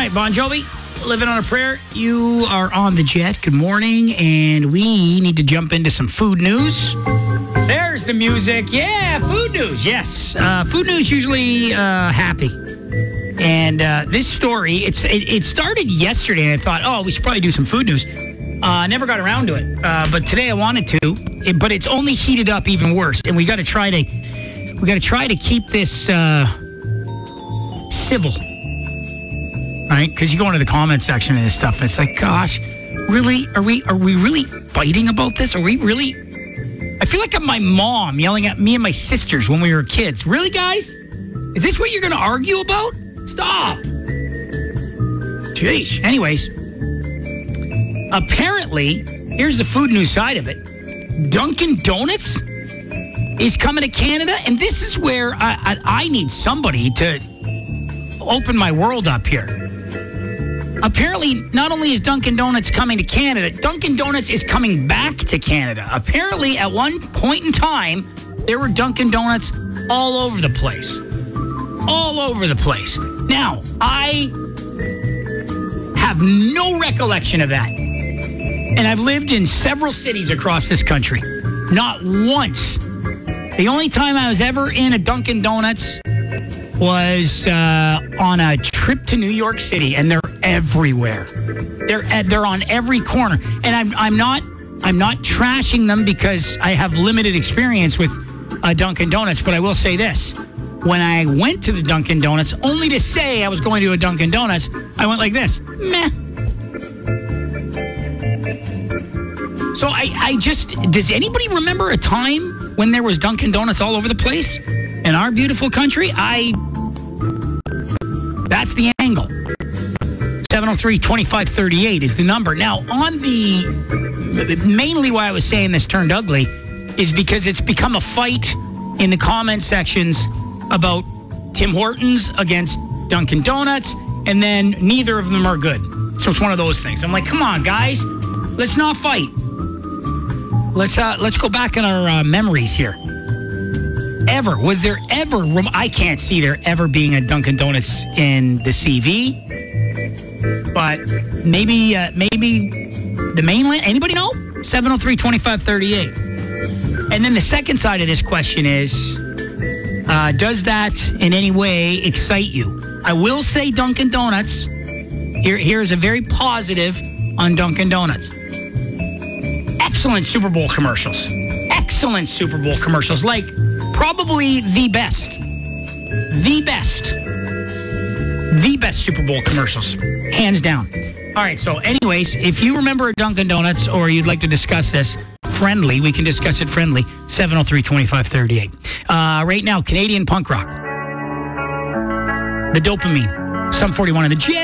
right, Bon Jovi, Living on a Prayer. You are on the jet. Good morning, and we need to jump into some food news. There's the music. Yeah, food news. Yes, food news usually happy. And this story, it started yesterday, and I thought, oh, we should probably do some food news. Never got around to it, but today I wanted to. But it's only heated up even worse, and we got to try to keep this civil. Right? Because you go into the comment section and this stuff, and it's like, gosh, really? Are we really fighting about this? Are we really? I feel like I'm my mom yelling at me and my sisters when we were kids. Really, guys? Is this what you're going to argue about? Stop. Jeez. Anyways, apparently, here's the food news side of it. Dunkin' Donuts is coming to Canada, and this is where I need somebody to open my world up here. Apparently, not only is Dunkin' Donuts coming to Canada, Dunkin' Donuts is coming back to Canada. Apparently, at one point in time, there were Dunkin' Donuts all over the place. All over the place. Now, I have no recollection of that. And I've lived in several cities across this country. Not once. The only time I was ever in a Dunkin' Donuts was on a trip to New York City, and they're everywhere. They're on every corner, and I'm not trashing them because I have limited experience with Dunkin' Donuts. But I will say this: when I went to the Dunkin' Donuts, only to say I was going to a Dunkin' Donuts, I went like this: meh. So I just, does anybody remember a time when there was Dunkin' Donuts all over the place in our beautiful country? That's the angle. 703-2538 is the number. Now, mainly why I was saying this turned ugly is because it's become a fight in the comment sections about Tim Hortons against Dunkin' Donuts, and then neither of them are good. So it's one of those things. I'm like, come on, guys, let's not fight. Let's go back in our memories here. Was there ever? I can't see there ever being a Dunkin' Donuts in the CV, but maybe the mainland. Anybody know? 703-2538. And then the second side of this question is, does that in any way excite you? I will say Dunkin' Donuts. Here's a very positive on Dunkin' Donuts. Excellent Super Bowl commercials. Excellent Super Bowl commercials. Like, probably the best Super Bowl commercials. Hands down. All right, so anyways, if you remember a Dunkin' Donuts or you'd like to discuss this friendly, we can discuss it friendly. 703-2538. Right now, Canadian punk rock. The Dopamine. Sum 41 in the Jet.